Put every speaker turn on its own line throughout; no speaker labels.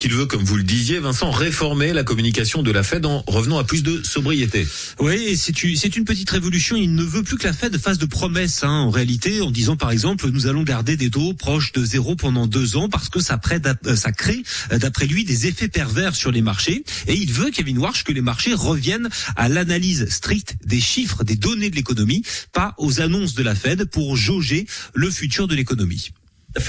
Il veut, comme vous le disiez, Vincent, réformer la communication de la Fed en revenant à plus de sobriété.
Oui, c'est une petite révolution. Il ne veut plus que la Fed fasse de promesses, en réalité, en disant par exemple, nous allons garder des taux proches de zéro pendant 2 ans parce que ça crée, d'après lui, des effets pervers sur les marchés. Et il veut, Kevin Warsh, que les marchés reviennent à l'analyse stricte des chiffres, des données de l'économie, pas aux annonces de la Fed pour jauger le futur de l'économie.
La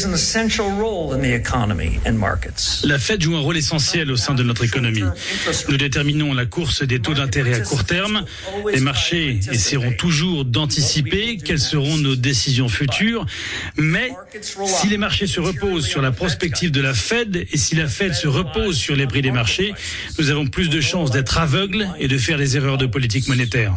Fed joue un rôle essentiel au sein de notre économie. Nous déterminons la course des taux d'intérêt à court terme. Les marchés essaieront toujours d'anticiper quelles seront nos décisions futures. Mais si les marchés se reposent sur la prospective de la Fed et si la Fed se repose sur les prix des marchés, nous avons plus de chances d'être aveugles et de faire des erreurs de politique monétaire.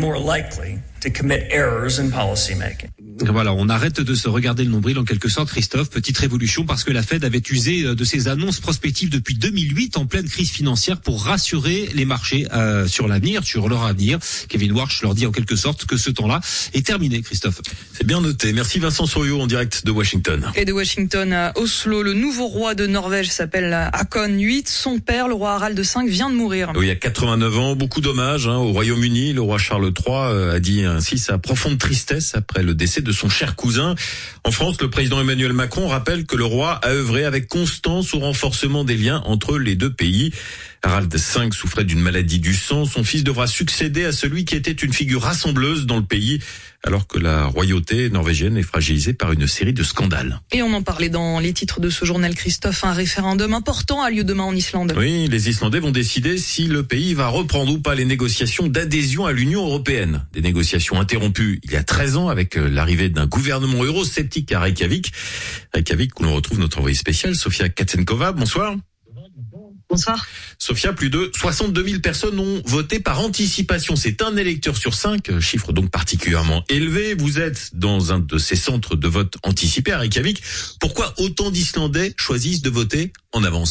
Voilà, on arrête de se regarder le nombril en quelque sorte, Christophe. Petite révolution parce que la Fed avait usé de ses annonces prospectives depuis 2008 en pleine crise financière pour rassurer les marchés sur l'avenir, sur leur avenir. Kevin Warsh leur dit en quelque sorte que ce temps-là est terminé, Christophe.
C'est bien noté. Merci Vincent Souriau en direct de Washington.
Et de Washington à Oslo, le nouveau roi de Norvège s'appelle Haakon VIII. Son père, le roi Harald V, vient de mourir.
Oui, il y a 89 ans, beaucoup d'hommages au Royaume-Uni. Le roi Charles III a dit ainsi sa profonde tristesse après le décès de son cher cousin. En France, le président Emmanuel Macron rappelle que le roi a œuvré avec constance au renforcement des liens entre les deux pays. Harald V souffrait d'une maladie du sang. Son fils devra succéder à celui qui était une figure rassembleuse dans le pays, alors que la royauté norvégienne est fragilisée par une série de scandales.
Et on en parlait dans les titres de ce journal, Christophe. Un référendum important a lieu demain en Islande.
Oui, les Islandais vont décider si le pays va reprendre ou pas les négociations d'adhésion à l'Union européenne. Des négociations interrompues il y a 13 ans avec l'arrivée d'un gouvernement eurosceptique à Reykjavik. Reykjavik, où l'on retrouve notre envoyé spécial, Sofia Katsenkova. Bonsoir.
Bonsoir.
Sophia, plus de 62 000 personnes ont voté par anticipation. C'est un électeur sur 5, chiffre donc particulièrement élevé. Vous êtes dans un de ces centres de vote anticipé à Reykjavik. Pourquoi autant d'Islandais choisissent de voter en avance ?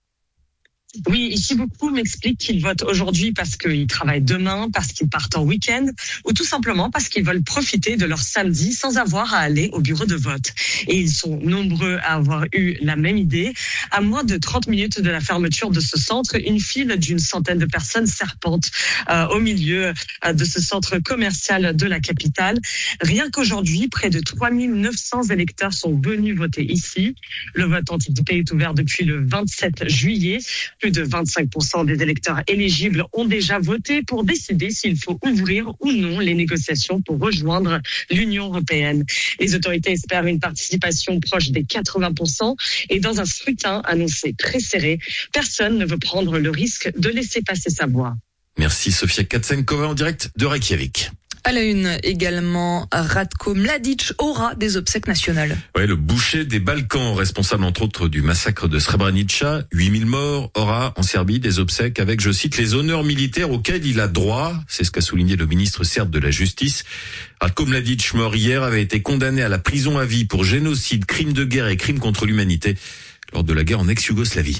Oui, ici beaucoup m'expliquent qu'ils votent aujourd'hui parce qu'ils travaillent demain, parce qu'ils partent en week-end, ou tout simplement parce qu'ils veulent profiter de leur samedi sans avoir à aller au bureau de vote. Et ils sont nombreux à avoir eu la même idée. À moins de 30 minutes de la fermeture de ce centre, une file d'une centaine de personnes serpente au milieu de ce centre commercial de la capitale. Rien qu'aujourd'hui, près de 3900 électeurs sont venus voter ici. Le vote anticipé est ouvert depuis le 27 juillet. Plus de 25% des électeurs éligibles ont déjà voté pour décider s'il faut ouvrir ou non les négociations pour rejoindre l'Union européenne. Les autorités espèrent une participation proche des 80% et dans un scrutin annoncé très serré, personne ne veut prendre le risque de laisser passer sa voix.
Merci Sofia Katsenkova en direct de Reykjavik.
À la une également, Ratko Mladic aura des obsèques nationales.
Ouais, le boucher des Balkans, responsable entre autres du massacre de Srebrenica, 8000 morts, aura en Serbie des obsèques avec, je cite, les honneurs militaires auxquels il a droit. C'est ce qu'a souligné le ministre serbe de la Justice. Ratko Mladic, mort hier, avait été condamné à la prison à vie pour génocide, crime de guerre et crime contre l'humanité lors de la guerre en ex-Yougoslavie.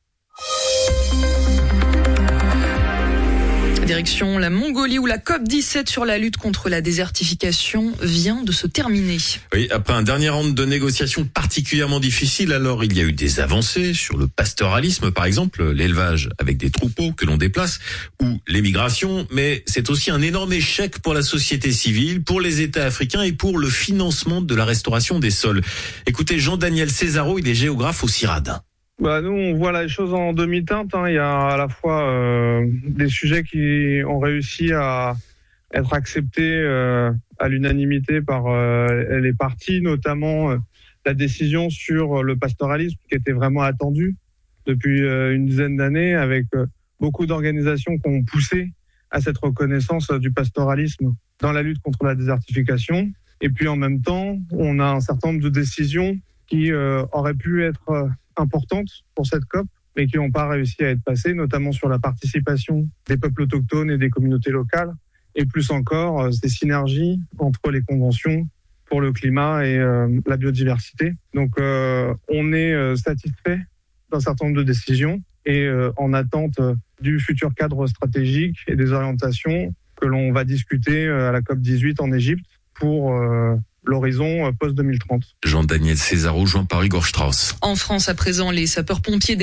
Direction la Mongolie où la COP17 sur la lutte contre la désertification vient de se terminer.
Oui, après un dernier round de négociations particulièrement difficile, alors il y a eu des avancées sur le pastoralisme par exemple, l'élevage avec des troupeaux que l'on déplace ou l'émigration, mais c'est aussi un énorme échec pour la société civile, pour les États africains et pour le financement de la restauration des sols. Écoutez Jean-Daniel Césaro, il est géographe au CIRAD.
Nous, on voit les choses en demi-teinte. Il y a à la fois des sujets qui ont réussi à être acceptés à l'unanimité par les partis, notamment la décision sur le pastoralisme qui était vraiment attendue depuis une dizaine d'années, avec beaucoup d'organisations qui ont poussé à cette reconnaissance du pastoralisme dans la lutte contre la désertification. Et puis en même temps, on a un certain nombre de décisions qui auraient pu être importantes pour cette COP, mais qui n'ont pas réussi à être passées, notamment sur la participation des peuples autochtones et des communautés locales, et plus encore des synergies entre les conventions pour le climat et la biodiversité. Donc on est satisfait d'un certain nombre de décisions et en attente du futur cadre stratégique et des orientations que l'on va discuter à la COP18 en Égypte pour l'horizon post-2030.
Jean-Daniel Césaro, Jean-Paris Gorstrauss.
En France, à présent, les sapeurs-pompiers